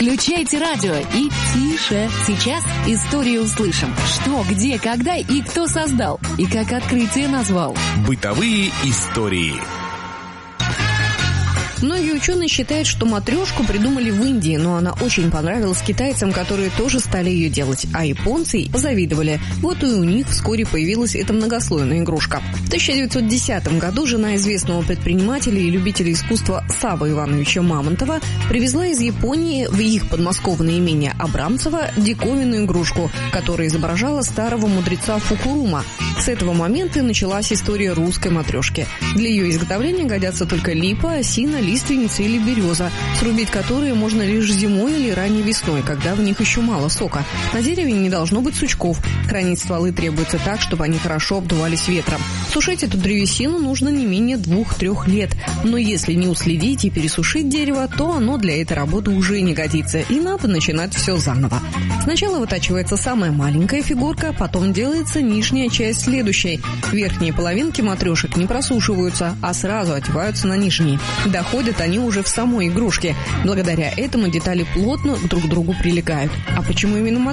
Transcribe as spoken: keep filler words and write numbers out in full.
Включайте радио и тише. Сейчас историю услышим. Что, где, когда и кто создал. И как открытие назвал. Бытовые истории. Многие ученые считают, что матрешку придумали в Индии, но она очень понравилась китайцам, которые тоже стали ее делать, а японцы позавидовали. Вот и у них вскоре появилась эта многослойная игрушка. В тысяча девятьсот десятом году жена известного предпринимателя и любителя искусства Саввы Ивановича Мамонтова привезла из Японии в их подмосковное имение Абрамцево диковинную игрушку, которая изображала старого мудреца Фукурума. С этого момента началась история русской матрешки. Для ее изготовления годятся только липа, осина, лиственница или береза, срубить которые можно лишь зимой или ранней весной, когда в них еще мало сока. На дереве не должно быть сучков. Хранить стволы требуется так, чтобы они хорошо обдувались ветром. Сушить эту древесину нужно не менее двух-трех лет. Но если не уследить и пересушить дерево, то оно для этой работы уже не годится, и надо начинать все заново. Сначала вытачивается самая маленькая фигурка, потом делается нижняя часть следующей. Верхние половинки матрешек не просушиваются, а сразу одеваются на нижние. Доходят они уже в самой игрушке. Благодаря этому детали плотно друг к другу прилегают. А почему именно матрешка?